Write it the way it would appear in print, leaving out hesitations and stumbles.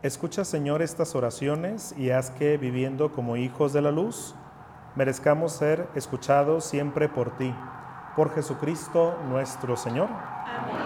Escucha, Señor, estas oraciones y haz que, viviendo como hijos de la luz, merezcamos ser escuchados siempre por ti. Por Jesucristo nuestro Señor. Amén.